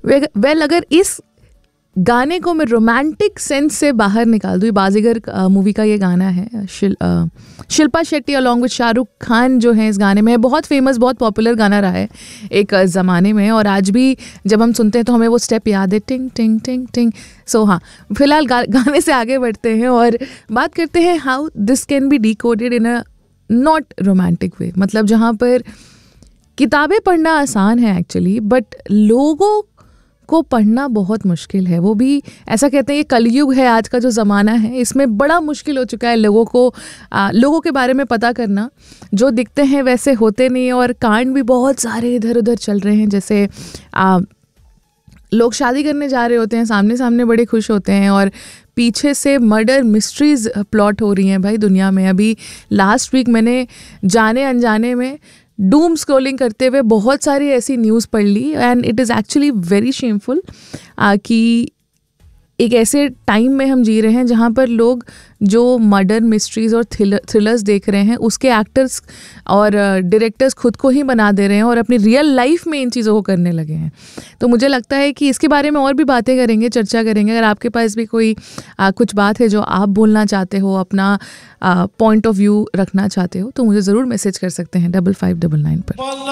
Well अगर इस गाने को मैं रोमांटिक सेंस से बाहर निकाल दूँ, ये बाजीगर मूवी का ये गाना है, शिल्पा शेट्टी अलॉन्ग विद शाहरुख खान जो है इस गाने में, बहुत फेमस, बहुत पॉपुलर गाना रहा है एक ज़माने में, और आज भी जब हम सुनते हैं तो हमें वो स्टेप याद है, टिंग टिंग टिंग टिंग। सो हाँ, फिलहाल गाने से आगे बढ़ते हैं और बात करते हैं how this can be decoded in a not romantic way. मतलब जहाँ पर किताबें पढ़ना आसान है एक्चुअली, बट लोगों को पढ़ना बहुत मुश्किल है। वो भी ऐसा कहते हैं ये कलयुग है, आज का जो ज़माना है इसमें बड़ा मुश्किल हो चुका है लोगों के बारे में पता करना। जो दिखते हैं वैसे होते नहीं, और कांड भी बहुत सारे इधर उधर चल रहे हैं। जैसे लोग शादी करने जा रहे होते हैं, सामने सामने बड़े खुश होते हैं, और पीछे से मर्डर मिस्ट्रीज़ प्लॉट हो रही हैं भाई दुनिया में। अभी लास्ट वीक मैंने जाने अनजाने में डूम स्क्रॉलिंग करते हुए बहुत सारी ऐसी न्यूज़ पढ़ ली, and it is actually very shameful कि एक ऐसे टाइम में हम जी रहे हैं जहाँ पर लोग जो मर्डर मिस्ट्रीज़ और थ्रिलर्स देख रहे हैं उसके एक्टर्स और डायरेक्टर्स खुद को ही बना दे रहे हैं और अपनी रियल लाइफ में इन चीज़ों को करने लगे हैं। तो मुझे लगता है कि इसके बारे में और भी बातें करेंगे, चर्चा करेंगे। अगर आपके पास भी कोई कुछ बात है जो आप बोलना चाहते हो, अपना पॉइंट ऑफ व्यू रखना चाहते हो, तो मुझे ज़रूर मैसेज कर सकते हैं 5599 पर।